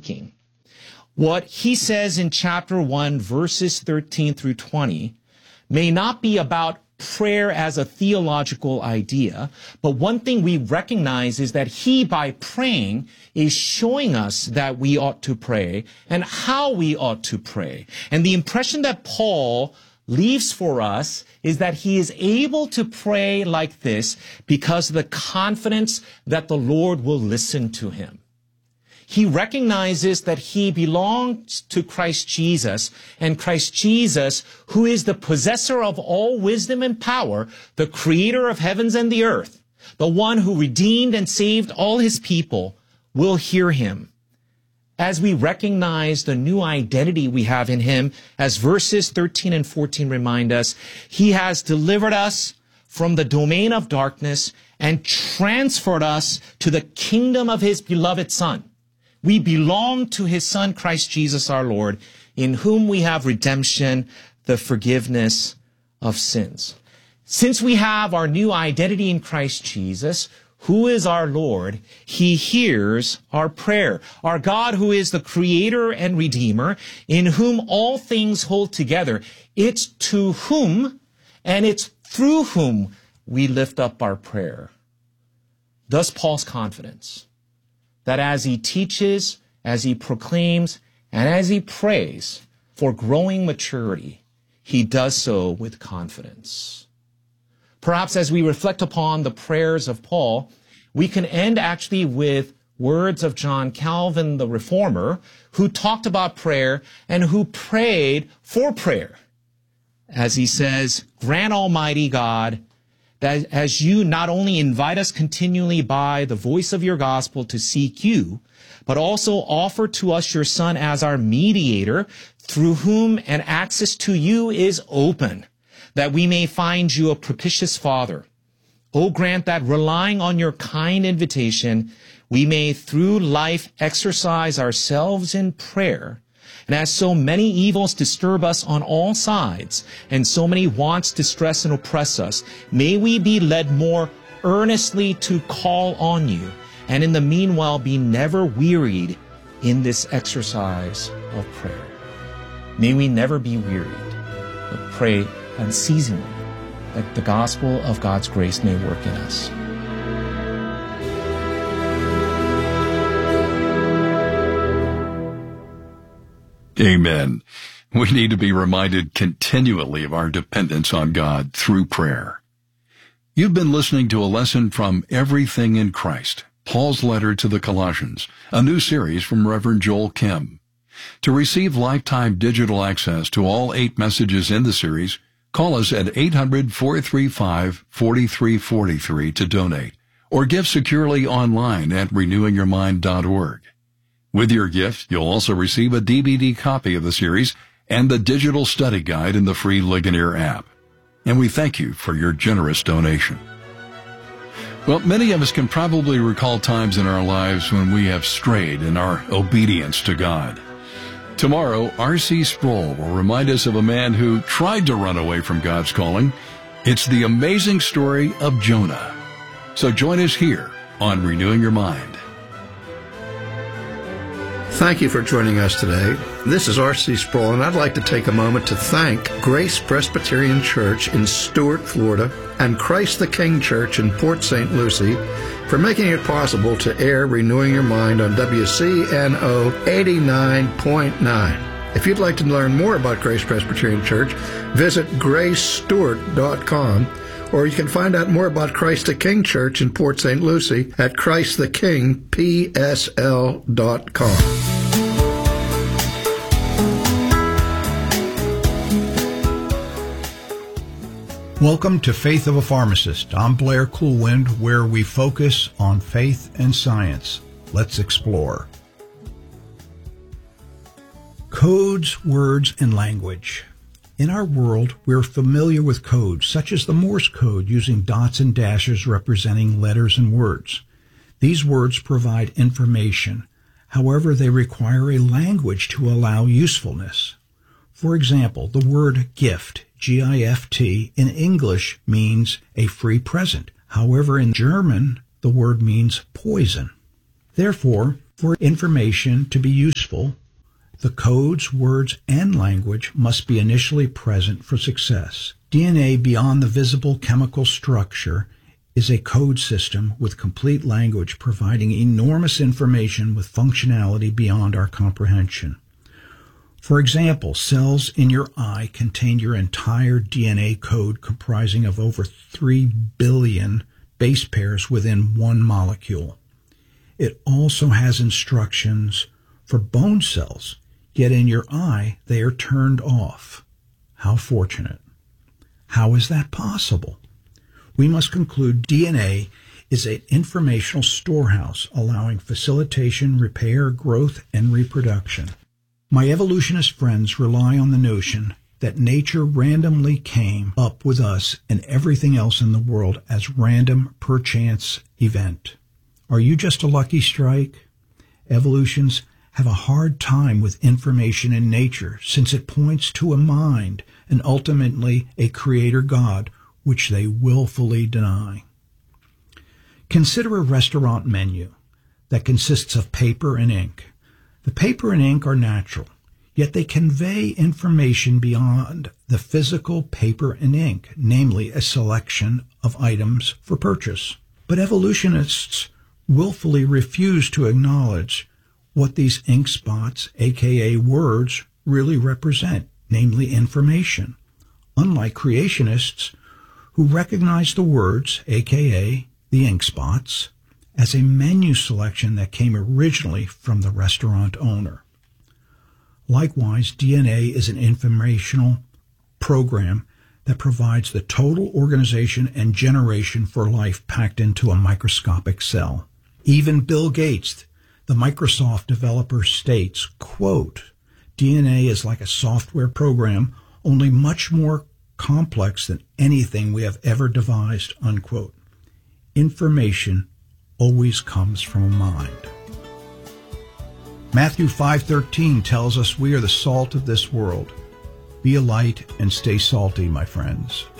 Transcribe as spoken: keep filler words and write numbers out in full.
thinking. What he says in chapter one, verses thirteen through twenty, may not be about prayer as a theological idea, but one thing we recognize is that he, by praying, is showing us that we ought to pray and how we ought to pray. And the impression that Paul leaves for us is that he is able to pray like this because of the confidence that the Lord will listen to him. He recognizes that he belongs to Christ Jesus, and Christ Jesus, who is the possessor of all wisdom and power, the creator of heavens and the earth, the one who redeemed and saved all his people, will hear him. As we recognize the new identity we have in him, as verses thirteen and fourteen remind us, he has delivered us from the domain of darkness and transferred us to the kingdom of his beloved Son. We belong to his Son, Christ Jesus our Lord, in whom we have redemption, the forgiveness of sins. Since we have our new identity in Christ Jesus, who is our Lord, he hears our prayer. Our God, who is the creator and redeemer, in whom all things hold together, it's to whom and it's through whom we lift up our prayer. Thus Paul's confidence that as he teaches, as he proclaims, and as he prays for growing maturity, he does so with confidence. Perhaps as we reflect upon the prayers of Paul, we can end actually with words of John Calvin, the Reformer, who talked about prayer and who prayed for prayer. As he says, "Grant, Almighty God, that as you not only invite us continually by the voice of your gospel to seek you, but also offer to us your Son as our mediator, through whom an access to you is open, that we may find you a propitious Father. O grant that, relying on your kind invitation, we may through life exercise ourselves in prayer. And as so many evils disturb us on all sides, and so many wants distress and oppress us, may we be led more earnestly to call on you, and in the meanwhile be never wearied in this exercise of prayer." May we never be wearied, but pray unceasingly that the gospel of God's grace may work in us. Amen. We need to be reminded continually of our dependence on God through prayer. You've been listening to a lesson from Everything in Christ, Paul's letter to the Colossians, a new series from Reverend Joel Kim. To receive lifetime digital access to all eight messages in the series, call us at eight hundred, four three five, four three four three to donate, or give securely online at renewing your mind dot org. With your gift, you'll also receive a D V D copy of the series and the digital study guide in the free Ligonier app. And we thank you for your generous donation. Well, many of us can probably recall times in our lives when we have strayed in our obedience to God. Tomorrow, R C Sproul will remind us of a man who tried to run away from God's calling. It's the amazing story of Jonah. So join us here on Renewing Your Mind. Thank you for joining us today. This is R C Sproul, and I'd like to take a moment to thank Grace Presbyterian Church in Stuart, Florida, and Christ the King Church in Port Saint Lucie for making it possible to air Renewing Your Mind on W C N O eighty-nine point nine. If you'd like to learn more about Grace Presbyterian Church, visit grace stewart dot com, or you can find out more about Christ the King Church in Port Saint Lucie at christ the king p s l dot com. Welcome to Faith of a Pharmacist. I'm Blair Coolwind, where we focus on faith and science. Let's explore. Codes, words, and language. In our world, we're familiar with codes, such as the Morse code using dots and dashes representing letters and words. These words provide information. However, they require a language to allow usefulness. For example, the word gift, G I F T, in English means a free present. However, in German, the word means poison. Therefore, for information to be useful, useful, the codes, words, and language must be initially present for success. D N A beyond the visible chemical structure is a code system with complete language providing enormous information with functionality beyond our comprehension. For example, cells in your eye contain your entire D N A code comprising of over three billion base pairs within one molecule. It also has instructions for bone cells, yet in your eye they are turned off. How fortunate. How is that possible? We must conclude D N A is an informational storehouse allowing facilitation, repair, growth, and reproduction. My evolutionist friends rely on the notion that nature randomly came up with us and everything else in the world as random, perchance event. Are you just a lucky strike? Evolutionists have a hard time with information in nature since it points to a mind and ultimately a creator God, which they willfully deny. Consider a restaurant menu that consists of paper and ink. The paper and ink are natural, yet they convey information beyond the physical paper and ink, namely a selection of items for purchase. But evolutionists willfully refuse to acknowledge what these ink spots, aka words, really represent, namely information, unlike creationists who recognize the words, aka the ink spots, as a menu selection that came originally from the restaurant owner. Likewise, D N A is an informational program that provides the total organization and generation for life packed into a microscopic cell. Even Bill Gates, the Microsoft developer, states, quote, D N A is like a software program, only much more complex than anything we have ever devised, unquote. Information always comes from a mind. Matthew five thirteen tells us we are the salt of this world. Be a light and stay salty, my friends.